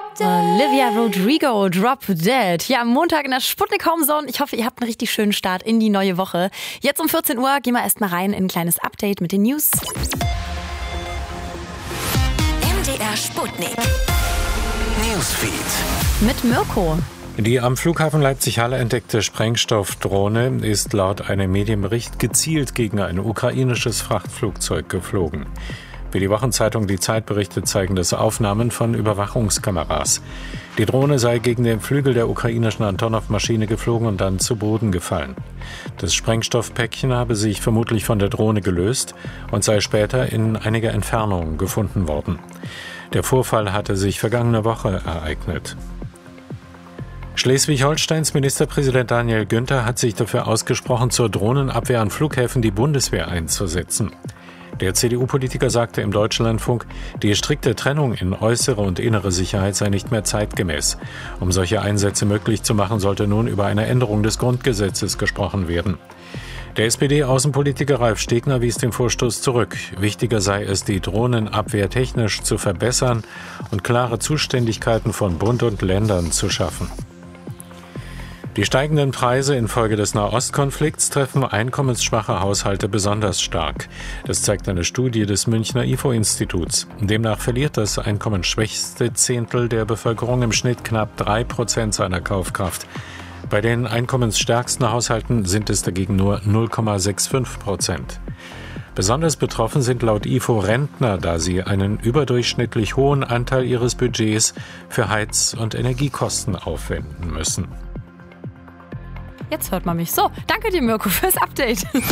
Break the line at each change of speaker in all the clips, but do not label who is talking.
Olivia Rodrigo, Drop Dead. Ja, am Montag in der Sputnik Homezone. Ich hoffe, ihr habt einen richtig schönen Start in die neue Woche. Jetzt um 14 Uhr gehen wir erstmal rein in ein kleines Update mit den News.
MDR Sputnik Newsfeed
Mit Mirko.
Die am Flughafen Leipzig-Halle entdeckte Sprengstoffdrohne ist laut einem Medienbericht gezielt gegen ein ukrainisches Frachtflugzeug geflogen. Wie die Wochenzeitung Die Zeit berichtet, zeigen das Aufnahmen von Überwachungskameras. Die Drohne sei gegen den Flügel der ukrainischen Antonov-Maschine geflogen und dann zu Boden gefallen. Das Sprengstoffpäckchen habe sich vermutlich von der Drohne gelöst und sei später in einiger Entfernung gefunden worden. Der Vorfall hatte sich vergangene Woche ereignet. Schleswig-Holsteins Ministerpräsident Daniel Günther hat sich dafür ausgesprochen, zur Drohnenabwehr an Flughäfen die Bundeswehr einzusetzen. Der CDU-Politiker sagte im Deutschlandfunk, die strikte Trennung in äußere und innere Sicherheit sei nicht mehr zeitgemäß. Um solche Einsätze möglich zu machen, sollte nun über eine Änderung des Grundgesetzes gesprochen werden. Der SPD-Außenpolitiker Ralf Stegner wies den Vorstoß zurück. Wichtiger sei es, die Drohnenabwehr technisch zu verbessern und klare Zuständigkeiten von Bund und Ländern zu schaffen. Die steigenden Preise infolge des Nahostkonflikts treffen einkommensschwache Haushalte besonders stark. Das zeigt eine Studie des Münchner IFO-Instituts. Demnach verliert das einkommensschwächste Zehntel der Bevölkerung im Schnitt knapp 3% seiner Kaufkraft. Bei den einkommensstärksten Haushalten sind es dagegen nur 0,65%. Besonders betroffen sind laut IFO Rentner, da sie einen überdurchschnittlich hohen Anteil ihres Budgets für Heiz- und Energiekosten aufwenden müssen.
Jetzt hört man mich. So, danke dir, Mirko, fürs Update.
Mehr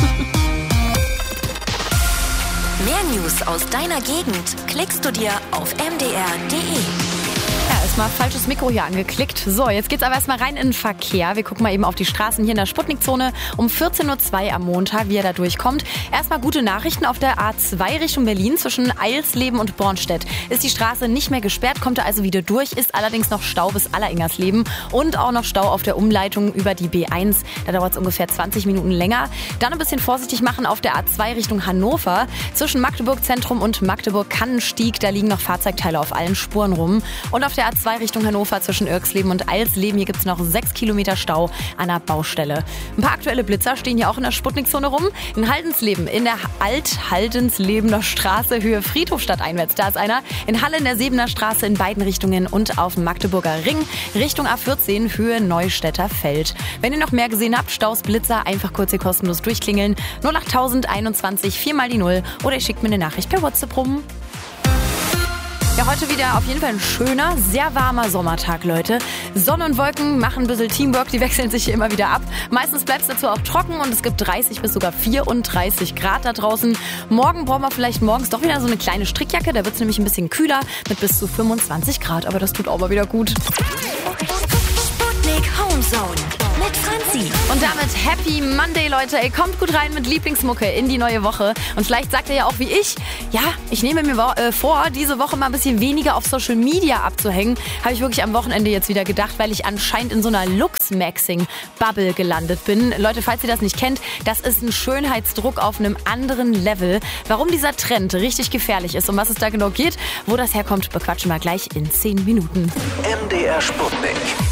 News aus deiner Gegend klickst du dir auf mdr.de.
Ja, erstmal falsches Mikro hier angeklickt. So, jetzt geht's aber erstmal rein in den Verkehr. Wir gucken mal eben auf die Straßen hier in der Sputnik-Zone um 14.02 Uhr am Montag, wie er da durchkommt. Erstmal gute Nachrichten auf der A2 Richtung Berlin zwischen Eilsleben und Bornstedt. Ist die Straße nicht mehr gesperrt, kommt er also wieder durch, ist allerdings noch Stau bis Alleringersleben und auch noch Stau auf der Umleitung über die B1. Da dauert es ungefähr 20 Minuten länger. Dann ein bisschen vorsichtig machen auf der A2 Richtung Hannover. Zwischen Magdeburg Zentrum und Magdeburg-Kannenstieg, da liegen noch Fahrzeugteile auf allen Spuren rum. Und auf der A2 Richtung Hannover zwischen Irksleben und Eilsleben, hier gibt es noch 6 Kilometer Stau an der Baustelle. Ein paar aktuelle Blitzer stehen hier auch in der Sputnik-Zone rum. In Haldensleben, in der Alt-Haldenslebener Straße, Höhe Friedhof stadteinwärts, da ist einer. In Halle in der Sebener Straße in beiden Richtungen und auf dem Magdeburger Ring Richtung A14, Höhe Neustädter Feld. Wenn ihr noch mehr gesehen habt, Staus, Blitzer, einfach kurz hier kostenlos durchklingeln. 08021 4 mal die 0 oder ihr schickt mir eine Nachricht per WhatsApp rum. Ja, heute wieder auf jeden Fall ein schöner, sehr warmer Sommertag, Leute. Sonne und Wolken machen ein bisschen Teamwork, die wechseln sich hier immer wieder ab. Meistens bleibt es dazu auch trocken und es gibt 30 bis sogar 34 Grad da draußen. Morgen brauchen wir vielleicht morgens doch wieder so eine kleine Strickjacke, da wird es nämlich ein bisschen kühler mit bis zu 25 Grad, aber das tut auch mal wieder gut.
Sputnik Homezone mit Franzi.
Und damit Happy Monday, Leute. Ey, kommt gut rein mit Lieblingsmucke in die neue Woche. Und vielleicht sagt ihr ja auch wie ich, ja, ich nehme mir vor, diese Woche mal ein bisschen weniger auf Social Media abzuhängen. Habe ich wirklich am Wochenende jetzt wieder gedacht, weil ich anscheinend in so einer Lux-Maxing-Bubble gelandet bin. Leute, falls ihr das nicht kennt, das ist ein Schönheitsdruck auf einem anderen Level. Warum dieser Trend richtig gefährlich ist und was es da genau geht, wo das herkommt, bequatschen wir gleich in 10 Minuten.
MDR Sputnik.